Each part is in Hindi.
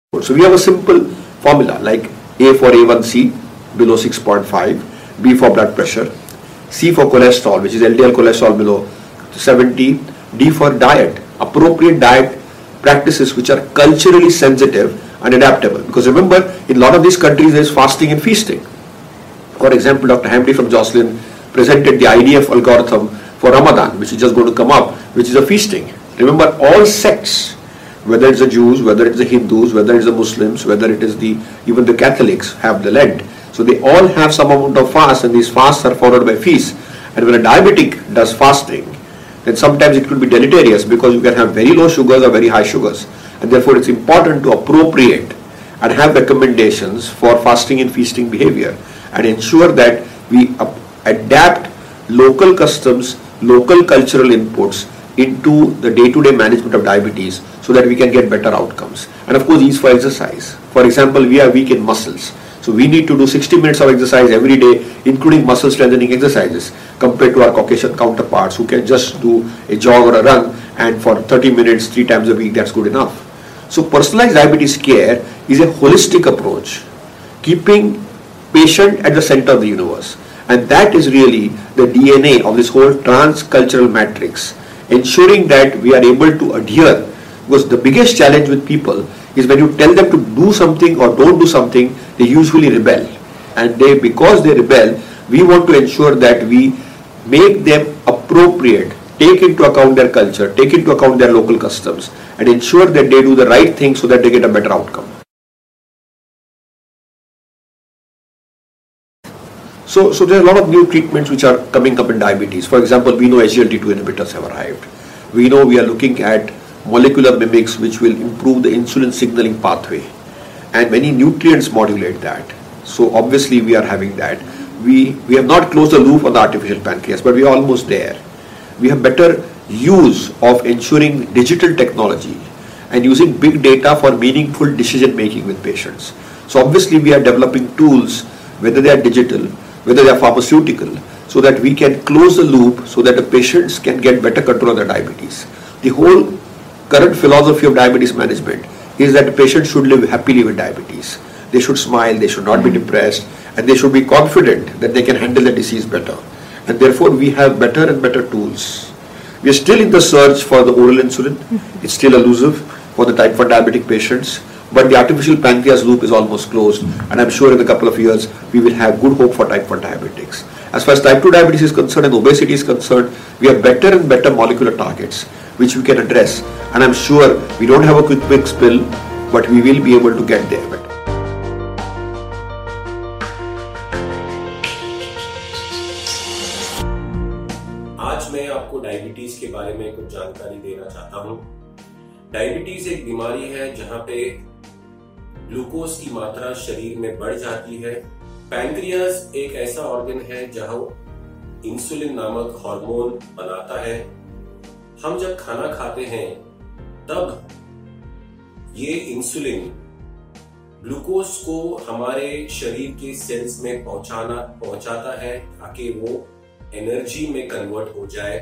So we have a simple formula like A for A1C below 6.5, B for blood pressure, C for cholesterol, which is LDL cholesterol below 70, D for diet, appropriate diet practices which are culturally sensitive and adaptable. Because remember, in a lot of these countries there is fasting and feasting. For example, Dr. Hamdi from Jocelyn presented the IDF algorithm for Ramadan, which is just going to come up, which is a feasting. Remember, all sects, whether it's the Jews, whether it's the Hindus, whether it's the Muslims, whether it is even the Catholics have the Lent. So they all have some amount of fast, and these fasts are followed by feasts. And when a diabetic does fasting, then sometimes it could be deleterious because you can have very low sugars or very high sugars. And therefore it's important to appropriate and have recommendations for fasting and feasting behavior and ensure that we adapt local customs, local cultural inputs into the day-to-day management of diabetes so that we can get better outcomes. And of course, ease for exercise. For example, we are weak in muscles. So we need to do 60 minutes of exercise every day, including muscle strengthening exercises, compared to our Caucasian counterparts who can just do a jog or a run, and for 30 minutes, 3 times a week, that's good enough. So personalized diabetes care is a holistic approach, keeping patient at the center of the universe. And that is really the DNA of this whole transcultural matrix, ensuring that we are able to adhere. Because the biggest challenge with people is when you tell them to do something or don't do something, they usually rebel. And because they rebel, we want to ensure that we make them appropriate, take into account their culture, take into account their local customs, and ensure that they do the right thing so that they get a better outcome. So there are a lot of new treatments which are coming up in diabetes. For example, we know SGLT2 inhibitors have arrived. We know we are looking at molecular mimics which will improve the insulin signaling pathway, and many nutrients modulate that. So obviously we are having that. We have not closed the loop on the artificial pancreas, but we are almost there. We have better use of ensuring digital technology and using big data for meaningful decision making with patients. So obviously we are developing tools, whether they are digital, whether they are pharmaceutical, so that we can close the loop so that the patients can get better control of their diabetes. The whole current philosophy of diabetes management is that the patient should live happily with diabetes. They should smile, they should not be depressed, and they should be confident that they can handle the disease better. And therefore we have better and better tools. We are still in the search for the oral insulin. It's still elusive for the type 1 diabetic patients, but the artificial pancreas loop is almost closed, and I'm sure in a couple of years we will have good hope for type 1 diabetics. As far as type 2 diabetes is concerned and obesity is concerned, we have better and better molecular targets which we can address, and I'm sure we don't have a quick fix pill, but we will be able to get there better. आज मैं आपको डायबिटीज के बारे में कुछ जानकारी देना चाहता हूं। डायबिटीज एक बीमारी है जहां पे ग्लूकोज की मात्रा शरीर में बढ़ जाती है। पैंक्रियास एक ऐसा ऑर्गन है जहां इंसुलिन नामक हार्मोन बनाता है। हम जब खाना खाते हैं तब ये इंसुलिन ग्लूकोज को हमारे शरीर के सेल्स में पहुंचाता है ताकि वो एनर्जी में कन्वर्ट हो जाए।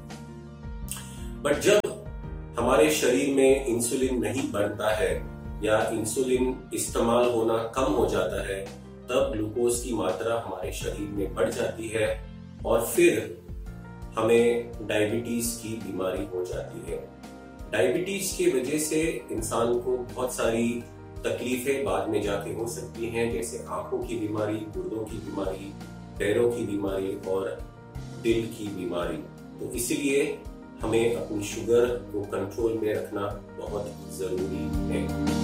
बट जब हमारे शरीर में इंसुलिन नहीं बनता है या इंसुलिन इस्तेमाल होना कम हो जाता है, तब ग्लूकोज की मात्रा हमारे शरीर में बढ़ जाती है और फिर हमें डायबिटीज की बीमारी हो जाती है। डायबिटीज की वजह से इंसान को बहुत सारी तकलीफें बाद में जाके हो सकती हैं, जैसे आंखों की बीमारी, गुर्दों की बीमारी, पैरों की बीमारी और दिल की बीमारी। तो इसलिए हमें अपनी शुगर को कंट्रोल में रखना बहुत जरूरी है।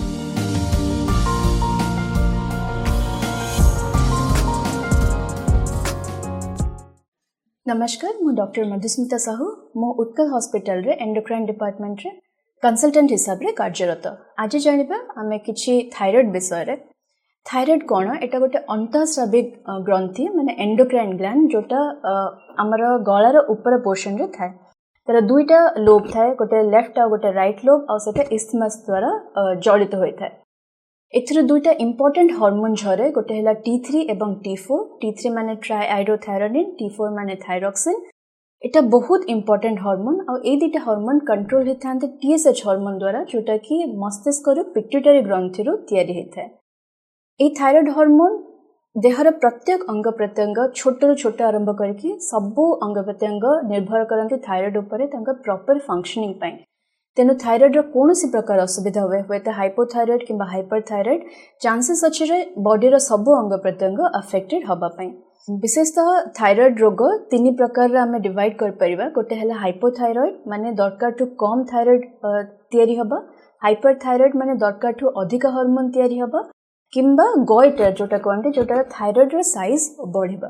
नमस्कार, मु डॉक्टर मधुस्मिता साहू। मु उत्कल हॉस्पिटल रे एंडोक्राइन डिपार्टमेंट रे कंसल्टेंट हिसाब रे कार्यरत। आज जानिबा आमे किछि थायराइड विषय रे। थायराइड कोन? एटा गोटे अंतःस्राविक ग्रंथि माने एंडोक्राइन ग्लैंड जोटा हमर गळार ऊपर पोर्शन रे थाए। तर दुईटा लोब थाए, गोटे लेफ्ट आ गोटे राइट लोब, आ सेटा इस्थमस द्वारा जड़ित होय थाए। एथरे दुईटा इंपोर्टेंट हार्मोन झरे, गोटे हला T3 एवं T4। T3 माने ट्राइआइडोथायरोनिन, T4 माने थायरोक्सिन। एटा बहुत इंपोर्टेंट हार्मोन आ ए दुटा हार्मोन कंट्रोल होता है टीएसएच हार्मोन द्वारा जोटा कि मस्तिष्क पिट्यूटरी ग्रंथि तैयारी होता है। ये थायराइड हार्मोन देहर प्रत्येक अंग प्रत्यंग छोट छोट आरंभ करके सबू अंग प्रत्यंग निर्भर करते थायराइड उपर प्रॉपर फंक्शनिंग पाई। तेणु थायराइड कौन प्रकार असुविधा हुए तो हाइपोथायराइड किंबा हाइपरथायराइड चांसेस अच्छे बॉडी सबू अंग प्रत्यंग अफेक्टेड हवापाई। विशेषतः थायराइड रोग तीन प्रकार आम डिवाइड कर परिबा। गोटे है हाइपोथायराइड माने दरकार ठू कम थायराइड तैयारी हबा, हाइपरथायराइड माने दरकार ठू अधिक हार्मोन तैयारी हबा, किंबा गॉइटर जोटा कहते जोटा थायराइड साइज बढ़िबा।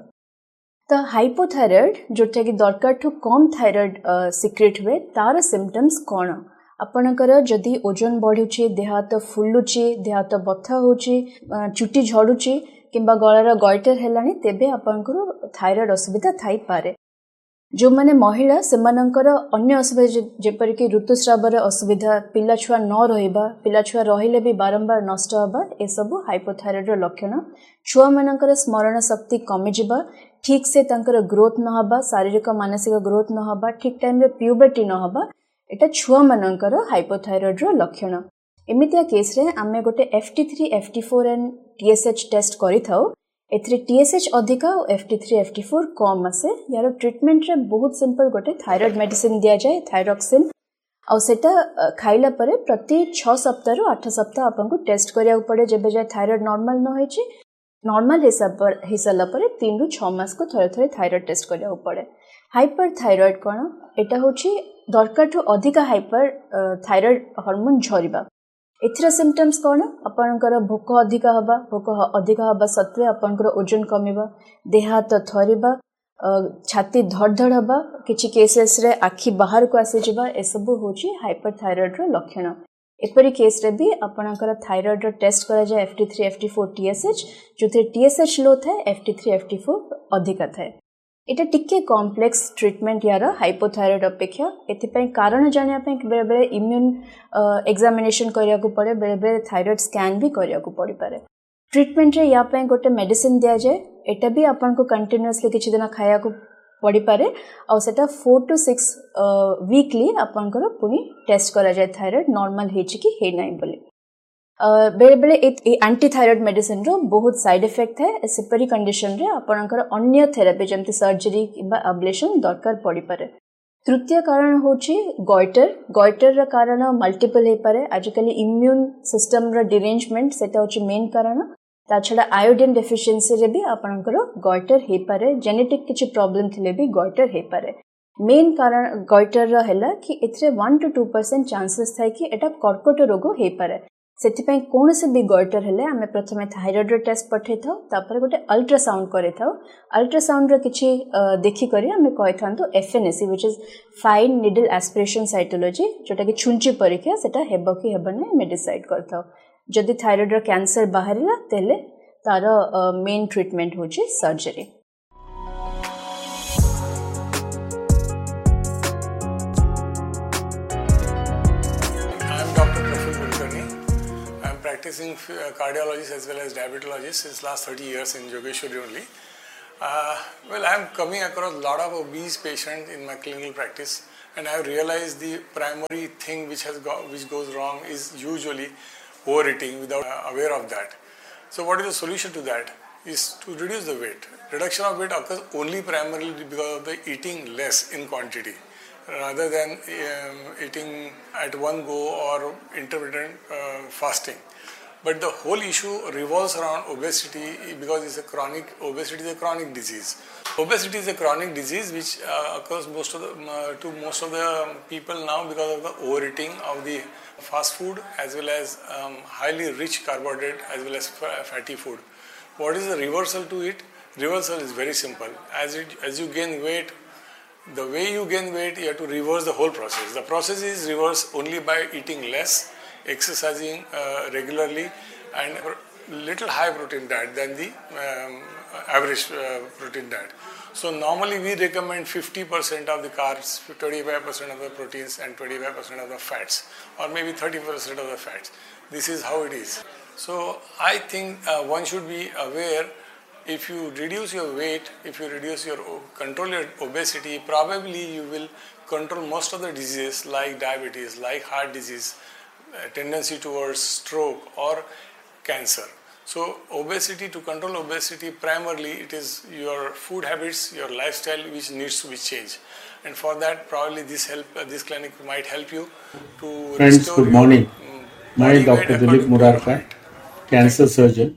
तो हाइपोथायराइड जोटा कि दरकार ठू कम थायराइड सिक्रेट हुए तार सिम्पटम्स कौन आपणकर जदि ओजन बढ़ुची, देह हाथ फुलुची, देह हाथ बथा होची, चुटी झड़ुची किंबा गलार गॉइटर हेलानी तेबे आपणकर थायराइड असुविधा थाई पारे। जो माने महिला सेमानंकर अन्य असुविधा जेपरिक ऋतुस्रावर असुविधा, पिला छुआ न रहिबा, पिला छुआ रहिले भी बारंबार नष्ट हबा, ए सब हाइपोथायराइड रो लक्षण। छुआ मानकर स्मरण शक्ति कमी जिबा, ठीक से तांकर ग्रोथ न हबा, शारीरिक मानसिक ग्रोथ न हबा, ठीक टाइम रे प्यूबर्टी न हबा, एटा छुआ मानकर हाइपोथायराइड रो लक्षण। एमितिया केस रे आमे गोटे FT3 FT4 and TSH test करि थाउ। एथरे TSH अधिका और FT3 FT4 कम आसे। यार ट्रीटमेंट रे बहुत सिंपल गोटे थायराइड मेडिसिन दिया जाए थायरॉक्सिन और सेटा खाइला परे प्रति 6 सप्ताह रु 8 सप्ताह आपन टेस्ट करिया पड़े। जेबे जाय थायराइड नॉर्मल न होइछि, नॉर्मल हिसाब पर 3 रु 6 मास को थरे थरे थायराइड टेस्ट करिया पड़े। हाइपरथायराइड कोन एटा होछि दरकार ठू अधिक हाइपर थायराइड हार्मोन झरिबा। एथरा सिम्पटम्स कौन आपनकर भोक अधिक हबा, भोक अधिक हबा सत्वे आपनकर ओजन कमिबा, देह हाथ थरिबा, छाती धड़धड़ हबा, किछि केसेस रे आखि बाहर को आसी जिबा, ए सब होछि हाइपरथायराइड रो लक्षण। एपरि केस रे भी आपनकर थायराइड रो टेस्ट करा जाय FT3 FT4 TSH, जोथे TSH लो थाए FT3 FT4 अधिक थाए। एटा टिके कॉम्प्लेक्स ट्रीटमेंट यार हाइपोथायराइड अपेक्षा। एथिपई कारण जानिया पे बेले बेले इम्यून एग्जामिनेशन करिया को पड़े, बेले बेले थायराइड स्कैन भी करिया को पड़ी पारे। ट्रीटमेंट रे या पे गोटे मेडिसिन दिया जाए, एटा भी आपन को कंटीन्यूअसली किछि दिन खाया को पड़ी पारे और सेटा 4 to 6 वीकली आपन को पुनी टेस्ट करा जाए थायराइड नॉर्मल हेछि कि हे नै बोली। बेले बेले एंटी थायराइड मेडिसिन रो बहुत साइड इफेक्ट है। सेपरी कंडीशन रे आपनकर अन्य थेरेपी जमती सर्जरी किबा अब्लेशन दरकार पड़ी पारे। तृतीय कारण होछि गॉइटर। गॉइटर रा कारण मल्टीपल हे पारे। आजकल इम्यून सिस्टम रा डिरेंजमेंट सेटा होछि मेन कारण। ता छडा आयोडीन डेफिशिएंसी रे भी आपनकर गॉइटर हे पारे। जेनेटिक किछि प्रॉब्लम थिले भी गॉइटर हे पारे। मेन कारण गॉइटर रा हैला कि एथरे 1 to 2% चांसेस थाय कि एटा कर्कट रोग हे पारे। सेथिपई कौन से भी गॉइटर हेले आमे प्रथमे थायराइड रो टेस्ट पठे थाउ, तापर गोटे अल्ट्रासाउंड करे थाउ। अल्ट्रासाउंड रो किछि देखि करी आमे कहि थांतो FNAC which is fine needle aspiration cytology, जोटा कि छुंची परीक्षा सेटा हेबो कि हेबो नै मे डिसाइड करथाउ। जदि थायराइड रो कैंसर बाहरिला तेले तार मेन ट्रीटमेंट होछि surgery. Practicing cardiologist as well as diabetologist since last 30 years in Jogeshwari only. Well, I am coming across a lot of obese patients in my clinical practice, and I have realized the primary thing which goes wrong is usually overeating without aware of that. So what is the solution to that? Is to reduce the weight. Reduction of weight occurs only primarily because of the eating less in quantity, rather than eating at one go or intermittent fasting. But the whole issue revolves around obesity because obesity is a chronic disease. Obesity is a chronic disease which occurs to most of the people now because of the overeating of the fast food as well as highly rich carbohydrate as well as fatty food. What is the reversal to it? Reversal is very simple. As you gain weight, the way you gain weight, you have to reverse the whole process. The process is reversed only by eating less, exercising regularly, and little high protein diet than the average protein diet. So normally we recommend 50% of the carbs, 25% of the proteins and 25% of the fats, or maybe 30% of the fats. This is how it is. So I think one should be aware if you reduce your weight, if you reduce your control your obesity, probably you will control most of the diseases like diabetes, like heart disease, tendency towards stroke or cancer. So obesity, to control obesity, primarily it is your food habits, your lifestyle which needs to be changed. And for that, probably this clinic might help you to Friends, restore good morning. I am body weight Dr. according Dilip to your Murarka, height. cancer surgeon.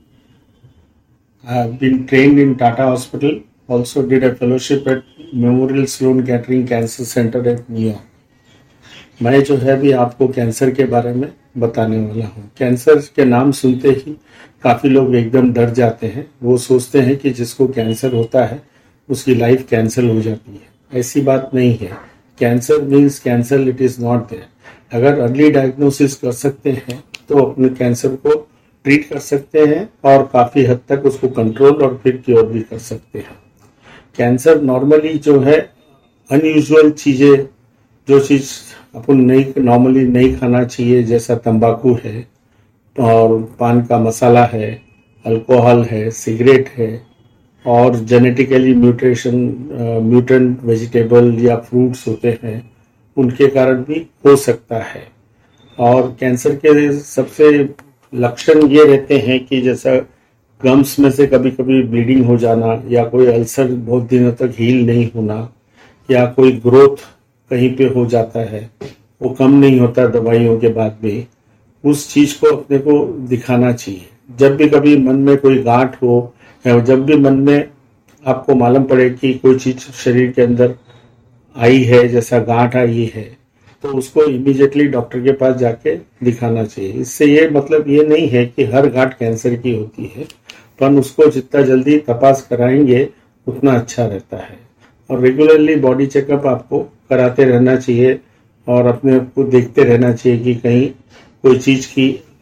I have been trained in Tata Hospital, also did a fellowship at Memorial Sloan Kettering Cancer Center at New York. मैं जो है भी आपको कैंसर के बारे में बताने वाला हूँ। कैंसर के नाम सुनते ही काफ़ी लोग एकदम डर जाते हैं। वो सोचते हैं कि जिसको कैंसर होता है उसकी लाइफ कैंसल हो जाती है। ऐसी बात नहीं है। Cancer means cancer, it is not there. अगर अर्ली डायग्नोसिस कर सकते हैं तो अपने कैंसर को ट्रीट कर सकते हैं और काफ़ी हद तक उसको कंट्रोल और फिर क्योर भी कर सकते हैं। कैंसर नॉर्मली जो है अनयूजुअल चीज़ें, जो चीज़ अपन नॉर्मली नहीं खाना चाहिए, जैसा तंबाकू है और पान का मसाला है, अल्कोहल है, सिगरेट है और जेनेटिकली म्यूटेंट वेजिटेबल या फ्रूट्स होते हैं, उनके कारण भी हो सकता है। और कैंसर के सबसे लक्षण ये रहते हैं कि जैसा गम्स में से कभी कभी ब्लीडिंग हो जाना, या कोई अल्सर बहुत दिनों तक हील नहीं होना, या कोई ग्रोथ कहीं पे हो जाता है, वो कम नहीं होता दवाइयों के बाद भी। उस चीज को अपने को दिखाना चाहिए। जब भी कभी मन में कोई गांठ हो या जब भी मन में आपको मालूम पड़े कि कोई चीज शरीर के अंदर आई है, जैसा गांठ आई है, तो उसको इमीडिएटली डॉक्टर के पास जाके दिखाना चाहिए। इससे ये मतलब ये नहीं है कि हर गांठ कैंसर की होती है, पर उसको जितना जल्दी तपास कराएंगे उतना अच्छा रहता है। और रेगुलरली बॉडी चेकअप आपको कराते रहना चाहिए और अपने आप को देखते रहना चाहिए कि कहीं कोई चीज़ की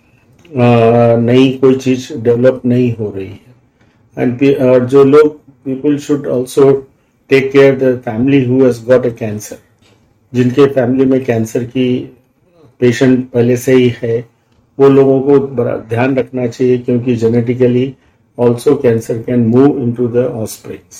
नई कोई चीज़ डेवलप नहीं हो रही है। एंड जो लोग, people should also take care the family who has got a cancer. जिनके फैमिली में कैंसर की पेशेंट पहले से ही है, वो लोगों को बड़ा ध्यान रखना चाहिए, क्योंकि genetically also cancer can move into the offsprings.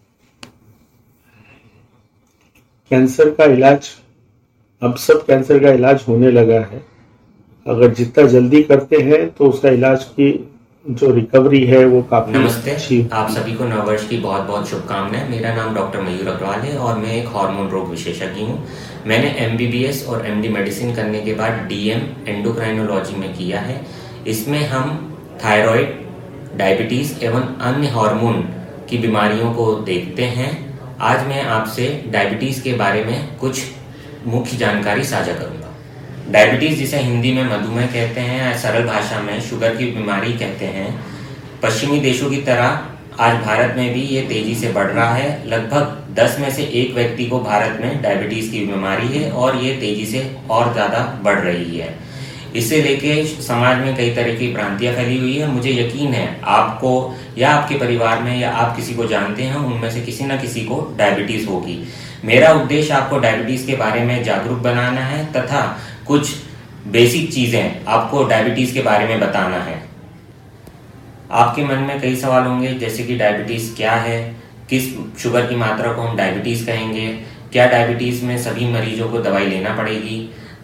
Cancer का इलाज, अब सब कैंसर का इलाज होने लगा है। अगर जितना जल्दी करते हैं तो उसका इलाज की जो रिकवरी है वो काफी नमस्ते, अच्छी। आप सभी को नववर्ष की बहुत बहुत शुभकामनाएं। मेरा नाम डॉक्टर मयूर अग्रवाल है और मैं एक हार्मोन रोग विशेषज्ञ हूँ। मैंने MBBS और MD मेडिसिन करने के बाद DM एंडोक्राइनोलॉजी में किया है। इसमें हम थायराइड, डायबिटीज एवं अन्य हार्मोन की बीमारियों को देखते हैं। आज मैं आपसे डायबिटीज के बारे में कुछ मुख्य जानकारी साझा करूंगा। डायबिटीज, जिसे हिंदी में मधुमेह कहते हैं या सरल भाषा में शुगर की बीमारी कहते हैं, पश्चिमी देशों की तरह आज भारत में भी ये तेजी से बढ़ रहा है। लगभग 10 में से 1 व्यक्ति को भारत में डायबिटीज की बीमारी है और ये तेजी से और ज्यादा बढ़ रही है। इससे लेके समाज में कई तरह की भ्रांतियां फैली हुई है। मुझे यकीन है आपको या आपके परिवार में या आप किसी को जानते हैं, उनमें से किसी न किसी को डायबिटीज होगी। मेरा उद्देश्य आपको डायबिटीज के बारे में जागरूक बनाना है तथा कुछ बेसिक चीजें आपको डायबिटीज के बारे में बताना है। आपके मन में कई सवाल होंगे, जैसे कि डायबिटीज क्या है, किस शुगर की मात्रा को हम डायबिटीज कहेंगे, क्या डायबिटीज में सभी मरीजों को दवाई लेना पड़ेगी,